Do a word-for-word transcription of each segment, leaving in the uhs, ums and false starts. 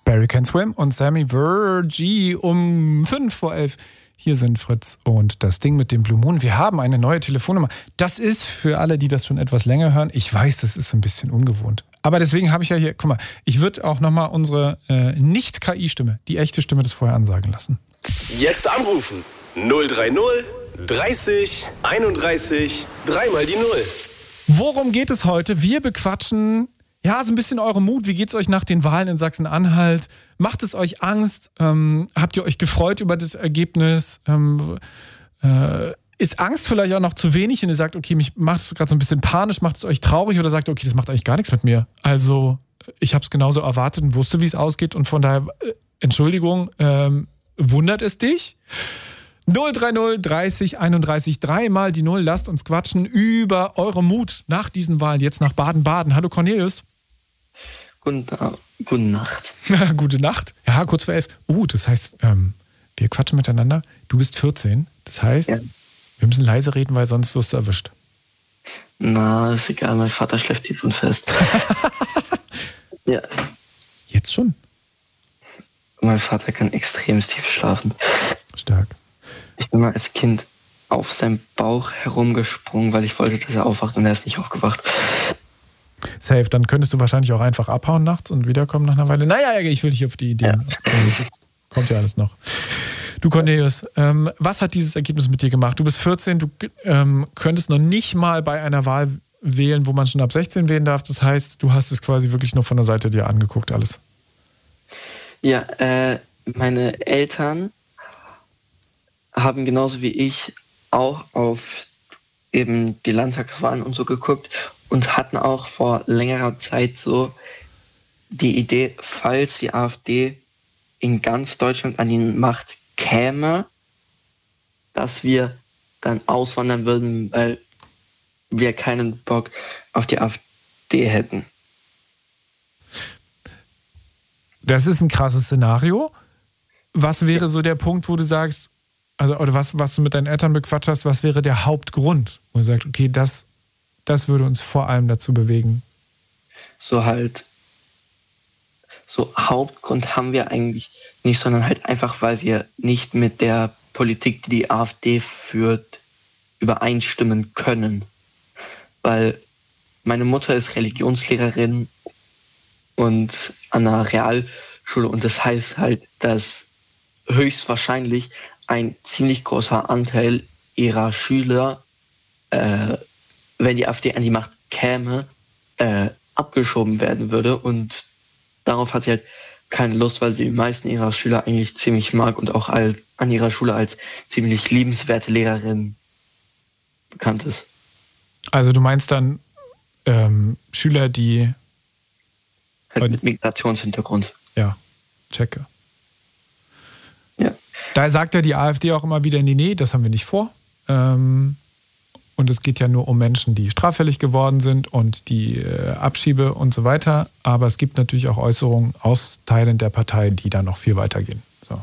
Barry Can Swim und Sammy Virgie um fünf vor elf. Hier sind Fritz und das Ding mit dem Blue Moon. Wir haben eine neue Telefonnummer. Das ist für alle, die das schon etwas länger hören. Ich weiß, das ist ein bisschen ungewohnt. Aber deswegen habe ich ja hier, guck mal, ich würde auch nochmal unsere äh, Nicht-K I-Stimme, die echte Stimme des vorher ansagen lassen. Jetzt anrufen. null drei null dreißig einunddreißig dreimal die Null. Worum geht es heute? Wir bequatschen, ja, so ein bisschen eure Mut. Wie geht's euch nach den Wahlen in Sachsen-Anhalt? Macht es euch Angst? Ähm, habt ihr euch gefreut über das Ergebnis? Ähm, äh, ist Angst vielleicht auch noch zu wenig und ihr sagt, okay, mich macht es gerade so ein bisschen panisch, macht es euch traurig oder sagt, okay, das macht eigentlich gar nichts mit mir? Also ich habe es genauso erwartet und wusste, wie es ausgeht und von daher, äh, Entschuldigung, ähm, wundert es dich? null drei null dreißig einunddreißig dreimal die Null. Lasst uns quatschen über eure Mut nach diesen Wahlen, jetzt nach Baden-Baden. Hallo Cornelius. Guten, äh, gute Nacht. Gute Nacht. Ja, kurz vor elf. Uh, das heißt, ähm, wir quatschen miteinander. Du bist vierzehn. Das heißt, ja. Wir müssen leise reden, weil sonst wirst du erwischt. Na, ist egal. Mein Vater schläft tief und fest. Ja. Jetzt schon? Mein Vater kann extrem tief schlafen. Stark. Ich bin mal als Kind auf seinem Bauch herumgesprungen, weil ich wollte, dass er aufwacht und er ist nicht aufgewacht. Safe, dann könntest du wahrscheinlich auch einfach abhauen nachts und wiederkommen nach einer Weile. Naja, ich will dich auf die Ideen. Ja. Kommt ja alles noch. Du Cornelius, ähm, was hat dieses Ergebnis mit dir gemacht? Du bist vierzehn, du ähm, könntest noch nicht mal bei einer Wahl wählen, wo man schon ab sechzehn wählen darf. Das heißt, du hast es quasi wirklich nur von der Seite dir angeguckt, alles. Ja, äh, meine Eltern haben genauso wie ich auch auf eben die Landtagswahlen und so geguckt und hatten auch vor längerer Zeit so die Idee, falls die AfD in ganz Deutschland an die Macht käme, dass wir dann auswandern würden, weil wir keinen Bock auf die AfD hätten. Das ist ein krasses Szenario. Was wäre so der Punkt, wo du sagst, also oder was, was du mit deinen Eltern bequatscht hast, was wäre der Hauptgrund, wo du sagst, okay, das, das würde uns vor allem dazu bewegen? So halt, so Hauptgrund haben wir eigentlich nicht, sondern halt einfach, weil wir nicht mit der Politik, die die AfD führt, übereinstimmen können. Weil meine Mutter ist Religionslehrerin und an einer Realschule und das heißt halt, dass höchstwahrscheinlich ein ziemlich großer Anteil ihrer Schüler, äh, wenn die AfD an die Macht käme, äh, abgeschoben werden würde und darauf hat sie halt keine Lust, weil sie die meisten ihrer Schüler eigentlich ziemlich mag und auch all, an ihrer Schule als ziemlich liebenswerte Lehrerin bekannt ist. Also du meinst dann ähm, Schüler, die halt mit Migrationshintergrund. Ja, checke. Ja. Da sagt ja die AfD auch immer wieder, nee, nee, das haben wir nicht vor. Ähm, und es geht ja nur um Menschen, die straffällig geworden sind und die äh, Abschiebe und so weiter. Aber es gibt natürlich auch Äußerungen aus Teilen der Partei, die da noch viel weiter gehen. So.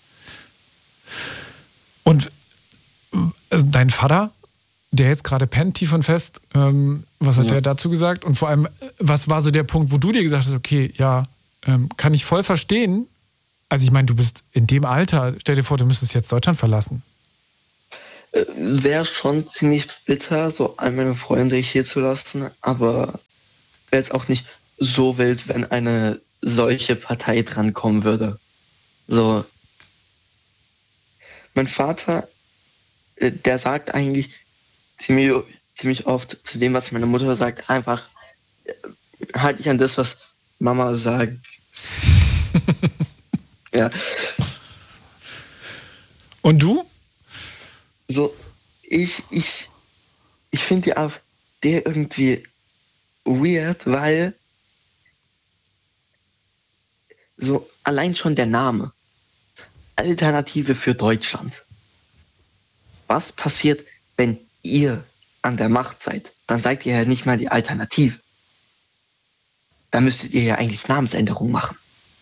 Und äh, dein Vater, der jetzt gerade pennt, tief und fest, ähm, was hat ja. der dazu gesagt? Und vor allem, was war so der Punkt, wo du dir gesagt hast, okay, ja, ähm, kann ich voll verstehen. Also ich meine, du bist in dem Alter, stell dir vor, du müsstest jetzt Deutschland verlassen. Wäre schon ziemlich bitter, so all meine Freunde hier zu lassen, aber wäre jetzt auch nicht so wild, wenn eine solche Partei drankommen würde. So. Mein Vater, der sagt eigentlich ziemlich, ziemlich oft zu dem, was meine Mutter sagt, einfach halte ich an das, was Mama sagt. Ja. Und du? So, ich, ich, ich finde die AfD irgendwie weird, weil so allein schon der Name. Alternative für Deutschland. Was passiert, wenn ihr an der Macht seid? Dann seid ihr ja nicht mal die Alternative. Da müsstet ihr ja eigentlich Namensänderung machen.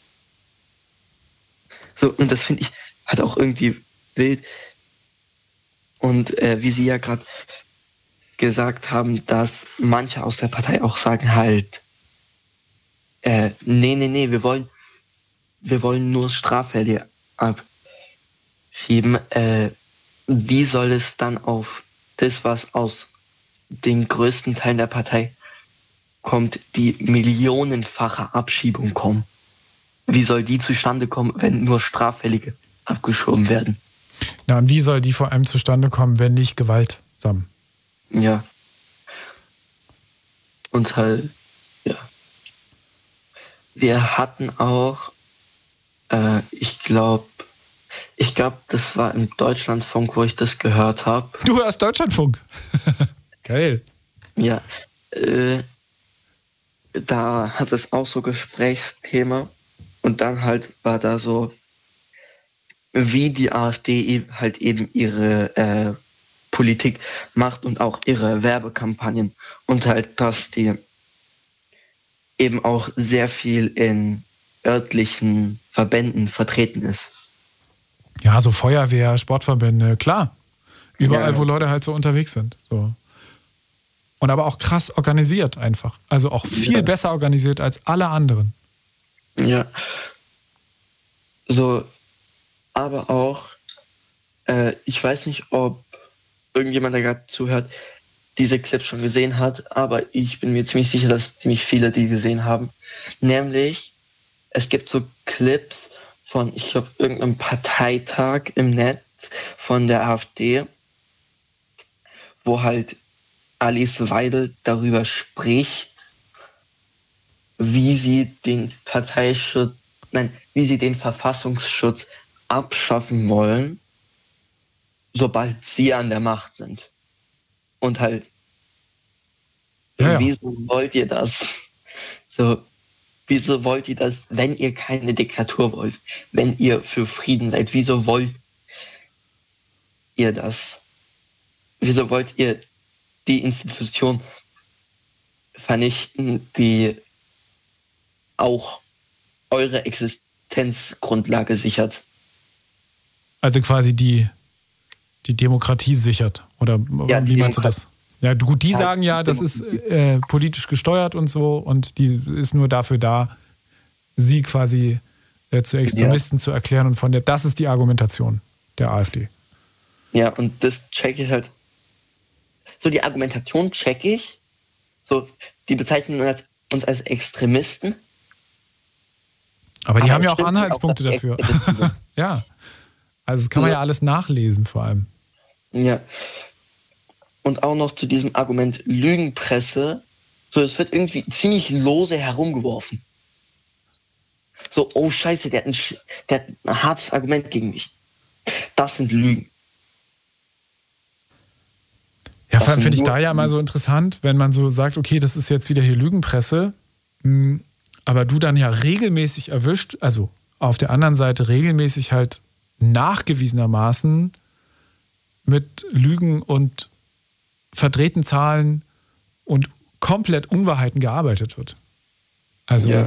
So, und das finde ich halt auch irgendwie wild. Und äh, wie Sie ja gerade gesagt haben, dass manche aus der Partei auch sagen halt, äh, nee, nee, nee, wir wollen, wir wollen nur Straffällige abschieben. Äh, wie soll es dann auf das, was aus den größten Teilen der Partei kommt, die millionenfache Abschiebung kommen? Wie soll die zustande kommen, wenn nur Straffällige abgeschoben werden? Na, und wie soll die vor allem zustande kommen, wenn nicht gewaltsam? Ja. Und halt, ja. Wir hatten auch, äh, ich glaube, ich glaube, das war im Deutschlandfunk, wo ich das gehört habe. Du hörst Deutschlandfunk? Geil. Ja, äh, da hat es auch so Gesprächsthema und dann halt war da so, wie die AfD halt eben ihre äh, Politik macht und auch ihre Werbekampagnen und halt, dass die eben auch sehr viel in örtlichen Verbänden vertreten ist. Ja, so Feuerwehr, Sportverbände, klar. Überall, Ja. wo Leute halt so unterwegs sind. So. Und aber auch krass organisiert einfach. Also auch viel Ja. besser organisiert als alle anderen. Ja. So, aber auch, äh, ich weiß nicht, ob irgendjemand, der gerade zuhört, diese Clips schon gesehen hat, aber ich bin mir ziemlich sicher, dass ziemlich viele die gesehen haben. Nämlich, es gibt so Clips von, ich glaube, irgendeinem Parteitag im Netz von der AfD, wo halt Alice Weidel darüber spricht, wie sie den Parteischutz, nein, wie sie den Verfassungsschutz abschaffen wollen, sobald sie an der Macht sind. Und halt, Ja, ja. wieso wollt ihr das? So, wieso wollt ihr das, wenn ihr keine Diktatur wollt? Wenn ihr für Frieden seid, wieso wollt ihr das? Wieso wollt ihr die Institution vernichten, die auch eure Existenzgrundlage sichert? Also quasi die, die Demokratie sichert. Oder Ja, wie die meinst du das? Ja, gut, die Ja, sagen ja, das ist äh, politisch gesteuert und so und die ist nur dafür da, sie quasi äh, zu Extremisten zu erklären und von der, das ist die Argumentation der AfD. Ja, und das checke ich halt. So, die Argumentation checke ich. So, die bezeichnen uns als, uns als Extremisten. Aber die Aber haben ja es auch stimmt Anhaltspunkte auch, dass die dafür. Extremisten sind. Ja. Also das kann man Ja. ja alles nachlesen vor allem. Ja. Und auch noch zu diesem Argument Lügenpresse. So, es wird irgendwie ziemlich lose herumgeworfen. So, oh Scheiße, der hat ein, sch- der hat ein hartes Argument gegen mich. Das sind Lügen. Ja, Das vor allem sind finde ich nur- da ja mal so interessant, wenn man so sagt, okay, das ist jetzt wieder hier Lügenpresse, mh, aber du dann ja regelmäßig erwischt, also auf der anderen Seite regelmäßig halt nachgewiesenermaßen mit Lügen und verdrehten Zahlen und komplett Unwahrheiten gearbeitet wird. Also Ja.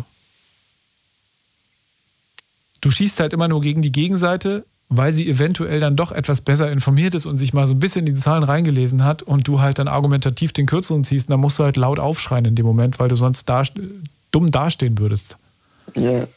du schießt halt immer nur gegen die Gegenseite, weil sie eventuell dann doch etwas besser informiert ist und sich mal so ein bisschen in die Zahlen reingelesen hat und du halt dann argumentativ den Kürzeren ziehst, dann musst du halt laut aufschreien in dem Moment, weil du sonst da, dumm dastehen würdest. Ja.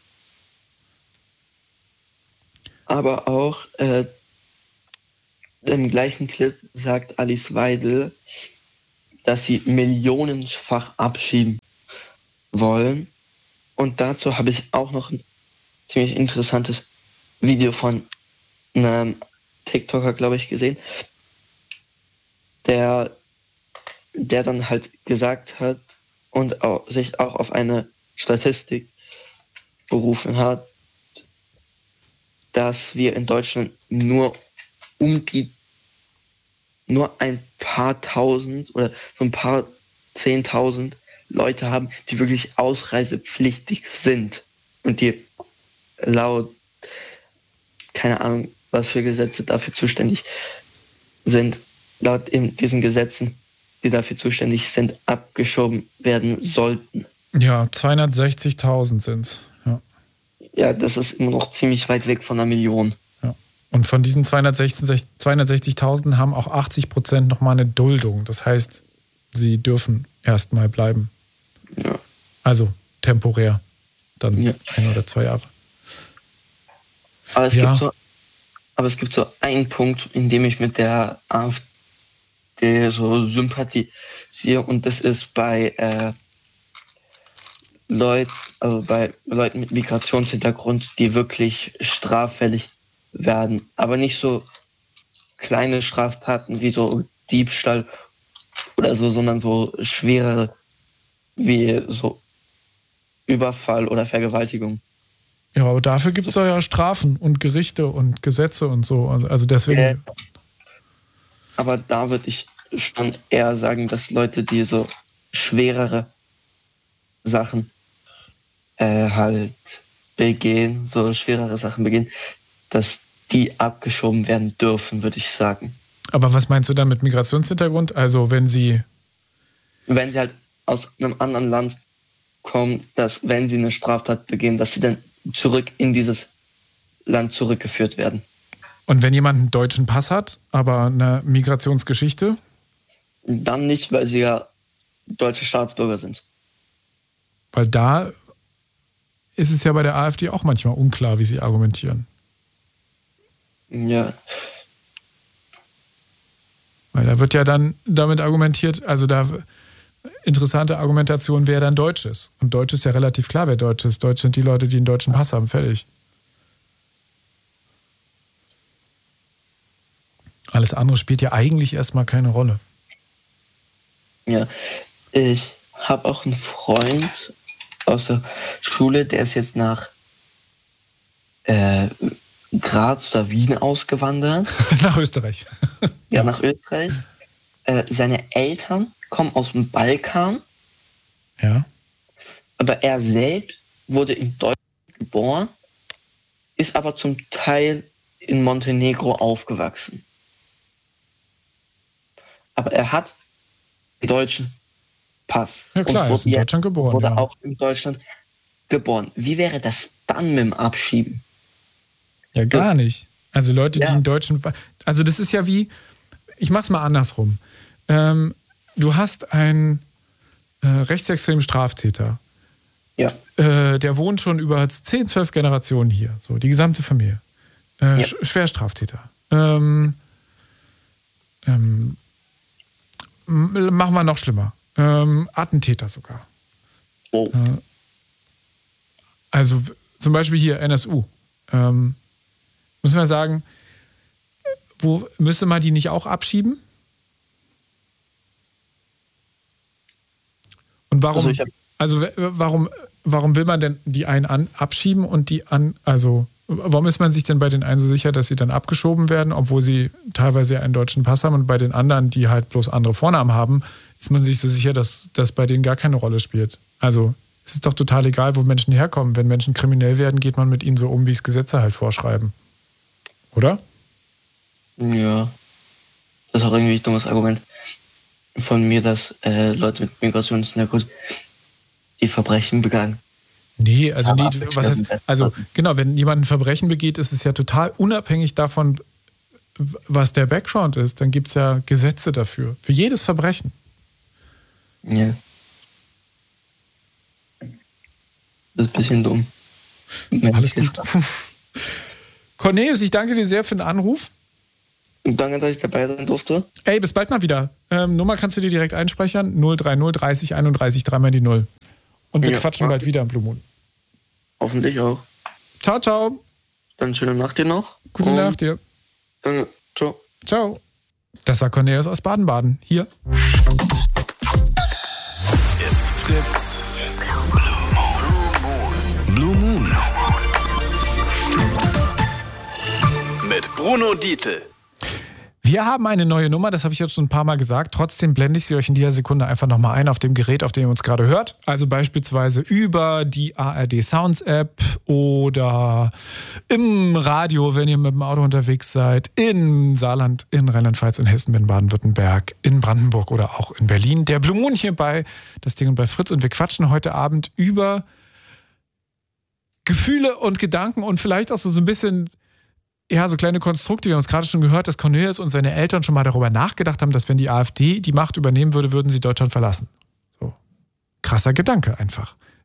Aber auch äh, im gleichen Clip sagt Alice Weidel, dass sie millionenfach abschieben wollen. Und dazu habe ich auch noch ein ziemlich interessantes Video von einem TikToker, glaube ich, gesehen, der, der dann halt gesagt hat und auch, sich auch auf eine Statistik berufen hat, dass wir in Deutschland nur um die nur ein paar tausend oder so ein paar zehntausend Leute haben, die wirklich ausreisepflichtig sind und die laut, keine Ahnung, was für Gesetze dafür zuständig sind, laut in diesen Gesetzen, die dafür zuständig sind, abgeschoben werden sollten. Ja, zweihundertsechzigtausend sind es. Ja. Ja, das ist immer noch ziemlich weit weg von einer Million. Ja. Und von diesen zweihundertsechzigtausend haben auch achtzig Prozent nochmal eine Duldung. Das heißt, sie dürfen erstmal bleiben. Ja. Also temporär. Dann Ja. ein oder zwei Jahre. Aber es, Ja. gibt so, aber es gibt so einen Punkt, in dem ich mit der AfD so sympathisiere, und das ist bei äh, Leut, also bei Leuten mit Migrationshintergrund, die wirklich straffällig werden. Aber nicht so kleine Straftaten wie so Diebstahl oder so, sondern so schwerere wie so Überfall oder Vergewaltigung. Ja, aber dafür gibt es ja Strafen und Gerichte und Gesetze und so. Also, also deswegen. Äh, aber da würde ich schon eher sagen, dass Leute, die so schwerere Sachen äh, halt begehen, so schwerere Sachen begehen, dass die abgeschoben werden dürfen, würde ich sagen. Aber was meinst du dann mit Migrationshintergrund? Also wenn sie. Wenn sie halt aus einem anderen Land kommen, dass wenn sie eine Straftat begehen, dass sie dann zurück in dieses Land zurückgeführt werden. Und wenn jemand einen deutschen Pass hat, aber eine Migrationsgeschichte? Dann nicht, weil sie ja deutsche Staatsbürger sind. Weil da ist es ja bei der AfD auch manchmal unklar, wie sie argumentieren. Ja. Weil da wird ja dann damit argumentiert, also da interessante Argumentation, wer dann Deutsch ist. Und Deutsch ist ja relativ klar, wer Deutsch ist. Deutsch sind die Leute, die einen deutschen Pass haben, fertig. Alles andere spielt ja eigentlich erstmal keine Rolle. Ja. Ich habe auch einen Freund aus der Schule, der ist jetzt nach äh, Graz oder Wien ausgewandert. Nach Österreich. Ja, nach Österreich. Äh, seine Eltern kommen aus dem Balkan, Ja. aber er selbst wurde in Deutschland geboren, ist aber zum Teil in Montenegro aufgewachsen. Aber er hat einen deutschen Pass. Ja klar, er ist in wurde- Deutschland geboren. Wurde Ja. auch in Deutschland geboren. Wie wäre das dann mit dem Abschieben? ja, gar nicht. Also Leute, die Ja. in deutschen... Also das ist ja wie... Ich mach's mal andersrum. Ähm, du hast einen äh, rechtsextremen Straftäter. Ja. Äh, der wohnt schon über zehn, zwölf Generationen hier. So, die gesamte Familie. Äh, Ja. Sch- Schwerstraftäter. Ähm, ähm, m- machen wir noch schlimmer. Ähm, Attentäter sogar. Oh. Also w- zum Beispiel hier N S U. Ähm, müssen wir sagen, wo müsste man die nicht auch abschieben? Und warum? Also ich hab- Also w- warum, warum will man denn die einen an, abschieben und die an, also warum ist man sich denn bei den einen so sicher, dass sie dann abgeschoben werden, obwohl sie teilweise einen deutschen Pass haben, und bei den anderen, die halt bloß andere Vornamen haben, ist man sich so sicher, dass das bei denen gar keine Rolle spielt. Also es ist doch total egal, wo Menschen herkommen. Wenn Menschen kriminell werden, geht man mit ihnen so um, wie es Gesetze halt vorschreiben. Oder? Ja. Das ist auch irgendwie ein dummes Argument von mir, dass äh, Leute mit Migrationshintergrund die Verbrechen begangen. Nee, also Aber nee, abwechselnd was heißt, besser. also genau, wenn jemand ein Verbrechen begeht, ist es ja total unabhängig davon, w- was der Background ist. Dann gibt es ja Gesetze dafür. Für jedes Verbrechen. Ja. Das ist ein bisschen dumm. Alles gut. Cornelius, ich danke dir sehr für den Anruf. Danke, dass ich dabei sein durfte. Ey, bis bald mal wieder. Ähm, Nummer kannst du dir direkt einspeichern. null drei null dreißig einunddreißig, dreimal die Null. Und wir Ja, quatschen mach bald wieder im Blue Moon. Hoffentlich auch. Ciao, ciao. Dann schöne Nacht dir noch. Gute Und Nacht dir. Danke. Ciao. Ciao. Das war Cornelius aus Baden-Baden. Hier. It's Fritz. Blue Moon. Mit Bruno Dietl. Wir haben eine neue Nummer, das habe ich jetzt schon ein paar Mal gesagt. Trotzdem blende ich sie euch in dieser Sekunde einfach nochmal ein auf dem Gerät, auf dem ihr uns gerade hört. Also beispielsweise über die A R D Sounds App oder im Radio, wenn ihr mit dem Auto unterwegs seid, in Saarland, in Rheinland-Pfalz, in Hessen, in Baden-Württemberg, in Brandenburg oder auch in Berlin. Der Blue Moon hier bei Das Ding und bei Fritz, und wir quatschen heute Abend über Gefühle und Gedanken und vielleicht auch so, so ein bisschen... Ja, so kleine Konstrukte. Wir haben uns gerade schon gehört, dass Cornelius und seine Eltern schon mal darüber nachgedacht haben, dass wenn die AfD die Macht übernehmen würde, würden sie Deutschland verlassen. So. Krasser Gedanke einfach.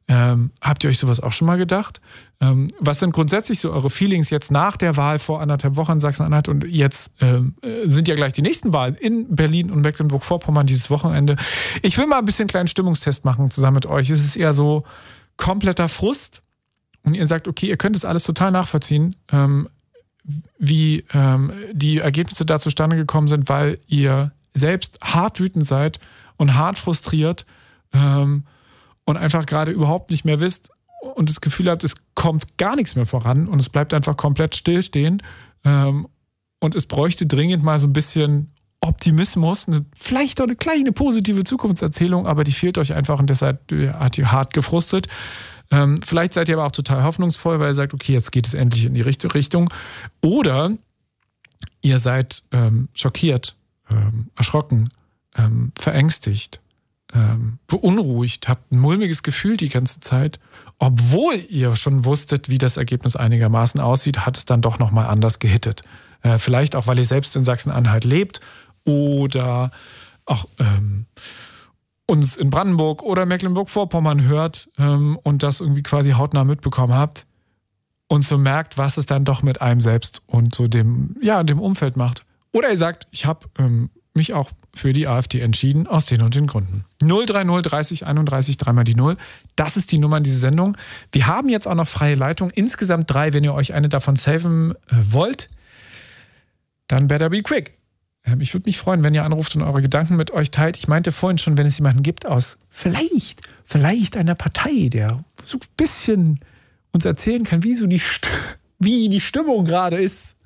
Ähm, habt ihr euch sowas auch schon mal gedacht? Ähm, was sind grundsätzlich so eure Feelings jetzt nach der Wahl vor anderthalb Wochen in Sachsen-Anhalt und jetzt ähm, sind ja gleich die nächsten Wahlen in Berlin und Mecklenburg-Vorpommern dieses Wochenende. Ich will mal ein bisschen einen kleinen Stimmungstest machen zusammen mit euch. Es ist eher so kompletter Frust und ihr sagt, okay, ihr könnt es alles total nachvollziehen, ähm, wie ähm, die Ergebnisse da zustande gekommen sind, weil ihr selbst hart wütend seid und hart frustriert ähm, und einfach gerade überhaupt nicht mehr wisst und das Gefühl habt, es kommt gar nichts mehr voran und es bleibt einfach komplett stillstehen ähm, und es bräuchte dringend mal so ein bisschen Optimismus, eine, vielleicht auch eine kleine positive Zukunftserzählung, aber die fehlt euch einfach und deshalb hat ihr hart gefrustet. Ähm, vielleicht seid ihr aber auch total hoffnungsvoll, weil ihr sagt, okay, jetzt geht es endlich in die richtige Richtung. Oder ihr seid ähm, schockiert, ähm, erschrocken, ähm, verängstigt, ähm, beunruhigt, habt ein mulmiges Gefühl die ganze Zeit. Obwohl ihr schon wusstet, wie das Ergebnis einigermaßen aussieht, hat es dann doch nochmal anders gehittet. Äh, vielleicht auch, weil ihr selbst in Sachsen-Anhalt lebt oder auch ähm, uns in Brandenburg oder Mecklenburg-Vorpommern hört ähm, und das irgendwie quasi hautnah mitbekommen habt und so merkt, was es dann doch mit einem selbst und so dem, ja, dem Umfeld macht. Oder ihr sagt, ich habe ähm, mich auch für die AfD entschieden, aus den und den Gründen. null drei null dreißig einunddreißig, dreimal die Null. Das ist die Nummer in dieser Sendung. Wir haben jetzt auch noch freie Leitung. Insgesamt drei, wenn ihr euch eine davon saven äh, wollt, dann better be quick. Ähm, ich würde mich freuen, wenn ihr anruft und eure Gedanken mit euch teilt. Ich meinte vorhin schon, wenn es jemanden gibt aus vielleicht, vielleicht einer Partei, der so ein bisschen uns erzählen kann, wie so die, St- wie die Stimmung gerade ist.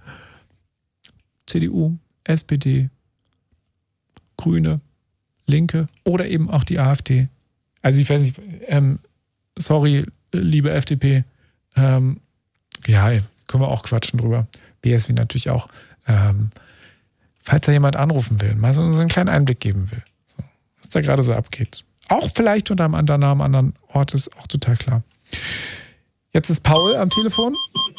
C D U, S P D, Grüne, Linke oder eben auch die AfD. Also ich weiß nicht, ähm, sorry, liebe F D P, ähm, ja, können wir auch quatschen drüber. B S W natürlich auch. Ähm, falls da jemand anrufen will, mal so einen kleinen Einblick geben will, so, was da gerade so abgeht. Auch vielleicht unter einem anderen Namen, anderen Ort, ist auch total klar. Jetzt ist Paul am Telefon.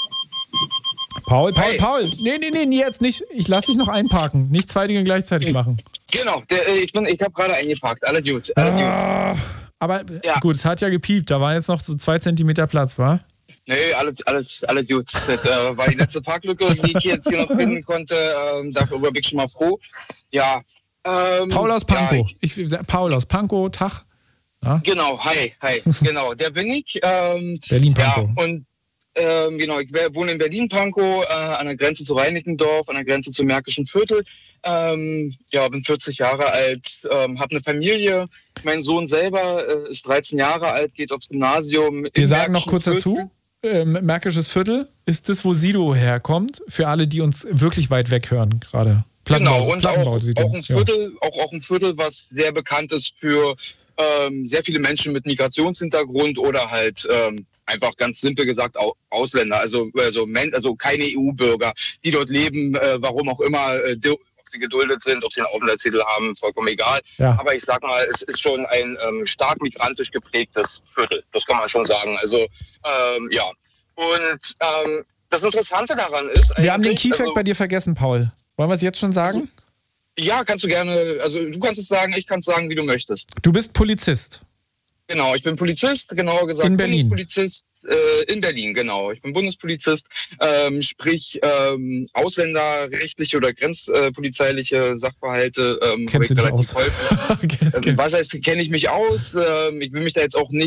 Paul, Paul, hey. Paul. Nee, nee, nee, jetzt nicht. Ich lasse dich noch einparken. Nicht zwei Dinge gleichzeitig machen. Genau, der, ich, bin, ich habe gerade eingeparkt. Alle gut. Alle ah, gut. Aber ja. Gut, es hat ja gepiept. Da waren jetzt noch so zwei Zentimeter Platz, wa? Nee, alles, alles, alles gut. Das äh, war die letzte Parklücke, die ich jetzt hier noch finden konnte. Ähm, darüber bin ich schon mal froh. Ja. Ähm, Paul aus Pankow. Ja, ich, ich, Paul aus Pankow, Tag. Ja? Genau, hi, hi. Genau, der bin ich. Ähm, Berlin-Pankow. Ja, und Ähm, genau, ich wohne in Berlin-Pankow, äh, an der Grenze zu Reinickendorf, an der Grenze zum Märkischen Viertel. Ähm, ja, bin vierzig Jahre alt, ähm, habe eine Familie. Mein Sohn selber äh, ist dreizehn Jahre alt, geht aufs Gymnasium. Wir sagen noch kurz Viertel. dazu, äh, Märkisches Viertel ist das, wo Sido herkommt, für alle, die uns wirklich weit weg hören gerade. Genau, und auch, auch, ein Viertel, ja. auch, auch ein Viertel, was sehr bekannt ist für ähm, sehr viele Menschen mit Migrationshintergrund oder halt ähm, einfach ganz simpel gesagt Ausländer, also, also, also keine E U-Bürger, die dort leben, äh, warum auch immer, äh, ob sie geduldet sind, ob sie einen Aufenthaltstitel haben, vollkommen egal. Ja. Aber ich sag mal, es ist schon ein ähm, stark migrantisch geprägtes Viertel, das kann man schon sagen. Also ähm, ja, und ähm, das Interessante daran ist... Wir haben den Keyfact also, bei dir vergessen, Paul. Wollen wir es jetzt schon sagen? Ja, kannst du gerne, also du kannst es sagen, ich kann es sagen, wie du möchtest. Du bist Polizist. Genau, ich bin Polizist, genauer gesagt in Berlin. Bundespolizist äh, in Berlin, genau. Ich bin Bundespolizist, ähm, sprich ähm, ausländerrechtliche oder grenzpolizeiliche Sachverhalte. Ähm, Kennst du dich aus? ähm, was heißt, kenne ich mich aus? Ähm, ich will mich da jetzt auch nicht